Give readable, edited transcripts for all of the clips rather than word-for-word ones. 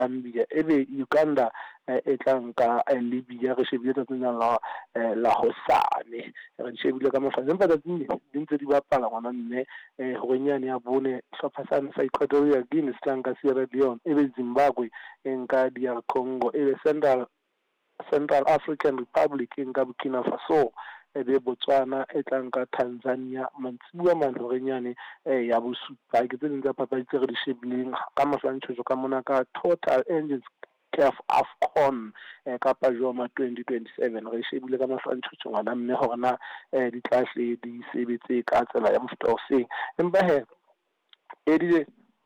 Zambia ebe Uganda e tla nka Libya re shebile tsatsing la hosane re shebile ka mafatshe empa tsatsing di ntse di bapala ngwana mme horenyane ya bone hlopha sa Equatorial Guinea se tla nka Sierra Leone ebe Zimbabwe e nka DR Congo ebe Central African Republic e nka Burkina Faso ebe Botswana e tla nka Tanzania mantsibuwa manhorenyane ya bosupa ke tse ding tsa papadi tse re di shebileng ka mahlantshotso ka mona ka Total Engines CAF AFCON kapa Joma 2027 re shebile ka mahlantshotso ngwana mme hore na di tlahle di sebetse ka tsela ya mofuta o seng empa he edile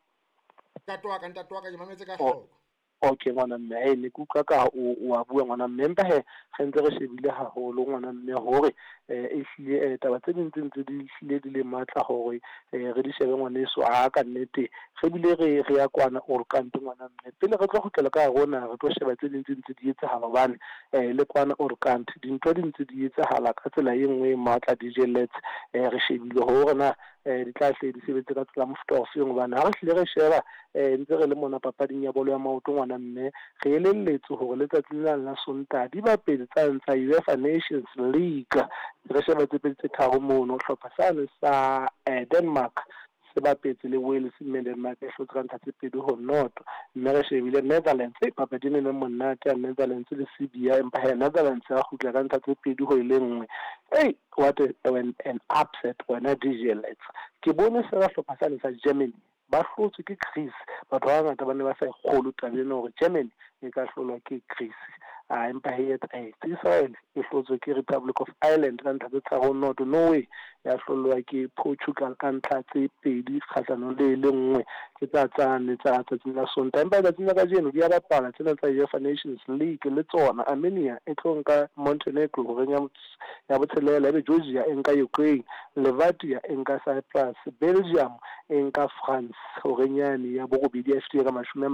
tatwa ke mametse ka hloko. Okay ngwana mme ne kuka ka o a bua ngwana mme empa he ntse re shebile haholo ngwana mme hore e hlile taba tse ding tse di hlile di le matla hore re di shebe ngwaneso a ka nnete re bile re ya kwana Orkant ngwana mme pele re tlo kgutlela ka rona re tlo sheba tse ding tse di etsahala bane le kwana Orkant dintho di ntse di etsahala ka tsela e nngwe e matla DJ Let's re shebile hore na di tlahle di sebetse ka tsela mofuta o feng bana ha re hlile re sheba ntse re le mona papading ya bolo ya maoto ngwana mme re elelletse hore letsatsing la Sontaha di bapedi tsa UEFA Nations League re sheba tse tharo mono hlopha sane sa Denmark se bapetse le Wales mme Denmark e hlotse ka ntlha tse pedi ho noto mme re shebile Netherlands papading le monate ya Netherlands le Serbia empa Netherlands ya kgutla ka ntlha tse pedi ho ile nngwe what an upset wena DJ Let's ke bone se ra hlopha sane sa Germany ba hlotswe ke Greece batho ba bangata ba ne ba sa kgolo tabeng hore Germany e ka hlolwa ke Greece empa Israel e hlotswe ke Republic of Ireland ka ntlha tse tharo noto Norway ya hlolwa ke Portugal ka ntlha tse pedi kgahlanong le nngwe ke tsa tsatsing la Sontaha empa tsatsing la kajeno di a bapala tsena tsa UEFA Nations League le tsona Armenia e tlo nka Montenegro hore ya botshelela ebe Georgia e nka Ukraine Latvia e nka Cyprus Belgium e nka France horenyane ya borobedi ya FT ka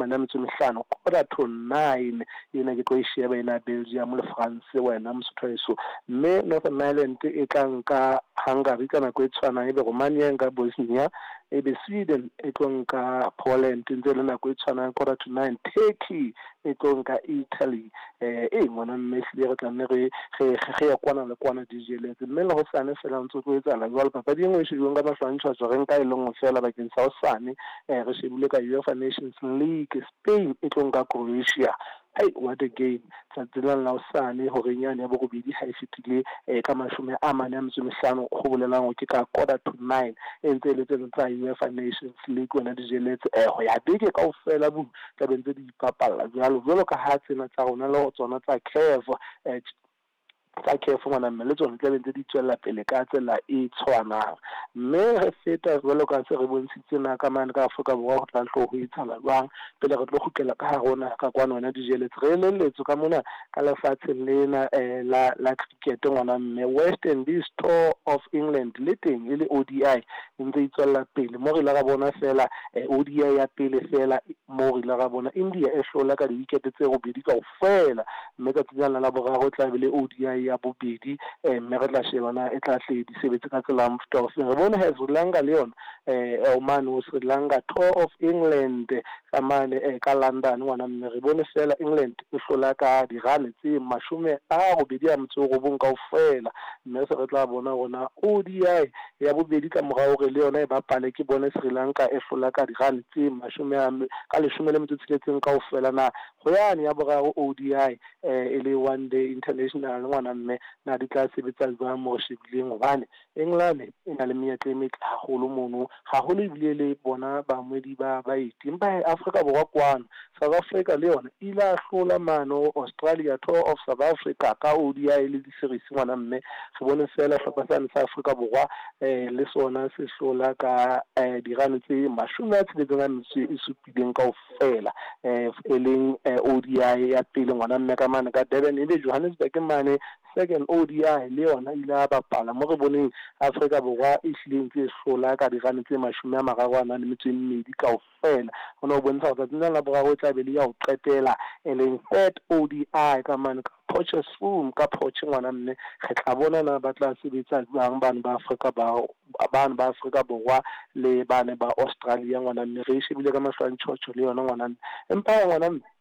45 quarter-to-9 ena ke tlo e sheba ena Belgium le France wena mosotho eso mme Northern Ireland e tla nka Hungary ka nako e tshwanang ebe Romania e nka Bosnia ebe Sweden e tlo nka Poland ntse le nako e tshwanang quarter-to-9 Turkey e tlo nka Italy ngwana mme hlile re tla nne re ya kwana le kwana DJ Let's mme le ho sane fela ntse go etsahala jwale papadi engwe e shebile ka mahlantshwa re nka e lengwe fela bakeng sa hosane re shebile ka UEFA Nations League Spain e tlo nka Croatia what a game tsatsing la hosane horenyane ya borobedi ha e fitile ka 45 go bolelang ho ke ka quarter-to-9 ntse le tsena tsa UEFA Nations League wena DJ Let's ho ya beke kaofela bu ka bentse di ipapalla jwalo ka ha tsena tsa rona le ho tsona tsa CAF tsa CAF ngwana mme le tsona tla bentse di tswella pele ka tsela e tshwanang mme re feta jwalo ka se re bontshitse na ka mane ka Afrika Borwa go tla tlo go itsala jwang pele re tlo kgutlela ka rona ka kwana wena DJ Let's re elelletse ka mona ka lefatshe lena la cricket ngwana mme West Indies Tour of England le teng le ODI ntse itswella pele mo re la ga bona fela ODI ya pele fela mo re la ga bona India e hlola ka di-wicket tse robedi kaofela mme ka tsela la boraro tla be le ODI ya bobedi mme re tla shebana e tla hle di sebetse ka tsela mofuta o feng re bone Sri Lanka le yona Oman o Sri Lanka Tour of England ka mane ka London ngwana mme re bone fela England e hlola ka dirane tse 29 kaofela mme se re tla bona rona ODI ya bobedi ka morao re le yona e bapale ke bone Sri Lanka e hlola ka dirane tse 16 kaofela na go yana ya boraro ODI e le one day international ngwana mme na di tla sebetsa jwang mo shebileng gobane England e na le menyetla e metle haholo mono haholo ebile le bona baamedi ba baeti empa Afrika Borwa kwana South Africa le yona ile a hlola mano Australia Tour of South Africa ka ODI le di series ngwana mme re bone fela hlopha sa Afrika Borwa le sona se hlola ka dirane tse 67 kaofela e leng ODI ya pele ngwana mme ka mane ka Durban ebe Johannesburg mane second ODI le yona ile a bapala mo re boneng Afrika Borwa e hlile ntse e hlola ka dirane tse 32 kaofela ona o bontsha hore tsena la boraro tla be le ya ho qetela third ODI ka mane ka Potchefstroom ka Potch ngwana mme re tla bona na ba tla sebetsa jwang bana ba Afrika Borwa le bana ba Australia ngwana mme re shebile ka mahlwantshotsho le yona ngwana empa ngwana